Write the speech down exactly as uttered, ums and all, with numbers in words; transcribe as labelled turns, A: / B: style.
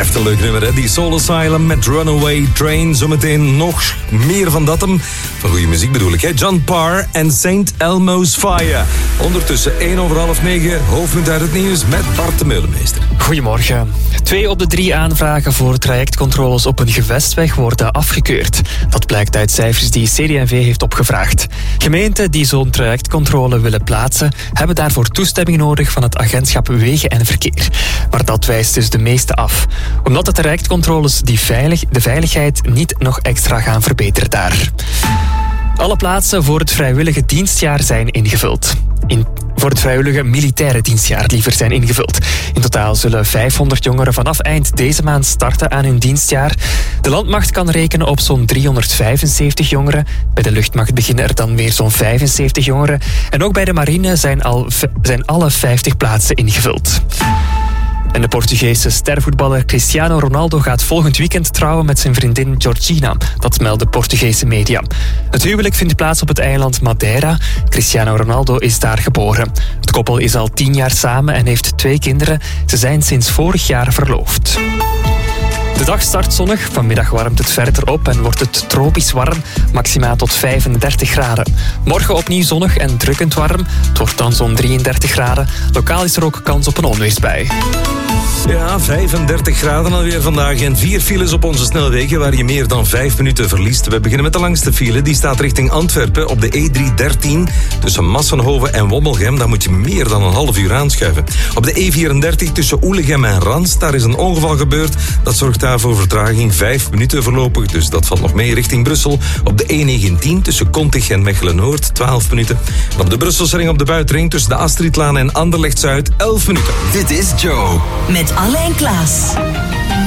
A: Blijft een leuk nummer, hè? Die Soul Asylum met Runaway Train. Zometeen nog meer van dat hem. Van goede muziek bedoel ik, hè? John Parr en Saint Elmo's Fire. Ondertussen één over half negen. Hoofdpunt uit het nieuws met Bart de Meulemeester.
B: Goedemorgen. Twee op de drie aanvragen voor trajectcontroles op een gewestweg worden afgekeurd. Dat blijkt uit cijfers die C D en V heeft opgevraagd. Gemeenten die zo'n trajectcontrole willen plaatsen, hebben daarvoor toestemming nodig van het agentschap Wegen en Verkeer. Maar dat wijst dus de meeste af. Omdat de trajectcontroles die veilig, de veiligheid niet nog extra gaan verbeteren daar. Alle plaatsen voor het vrijwillige dienstjaar zijn ingevuld. In, voor het vrijwillige militaire dienstjaar liever zijn ingevuld. In totaal zullen vijfhonderd jongeren vanaf eind deze maand starten aan hun dienstjaar. De landmacht kan rekenen op zo'n driehonderdvijfenzeventig jongeren. Bij de luchtmacht beginnen er dan weer zo'n vijfenzeventig jongeren. En ook bij de marine zijn, al, zijn alle vijftig plaatsen ingevuld. En de Portugese stervoetballer Cristiano Ronaldo gaat volgend weekend trouwen met zijn vriendin Georgina. Dat melden Portugese media. Het huwelijk vindt plaats op het eiland Madeira. Cristiano Ronaldo is daar geboren. Het koppel is al tien jaar samen en heeft twee kinderen. Ze zijn sinds vorig jaar verloofd. De dag start zonnig, vanmiddag warmt het verder op en wordt het tropisch warm, maximaal tot vijfendertig graden. Morgen opnieuw zonnig en drukkend warm, het wordt dan zo'n drieëndertig graden. Lokaal is er ook kans op een onweersbui.
A: Ja, vijfendertig graden alweer vandaag en vier files op onze snelwegen waar je meer dan vijf minuten verliest. We beginnen met de langste file, die staat richting Antwerpen op de E driehonderddertien. Tussen Massenhoven en Wommelgem, daar moet je meer dan een half uur aanschuiven. Op de E vierendertig tussen Oelegem en Rans, daar is een ongeval gebeurd. Dat zorgt daarvoor vertraging, vijf minuten voorlopig, dus dat valt nog mee richting Brussel. Op de E negentien tussen Kontig en Mechelen-Noord, twaalf minuten. En op de Brusselse ring op de buitenring tussen de Astridlaan en Anderlecht-Zuid, elf minuten.
C: Dit is Joe.
D: Met Alain Klaas.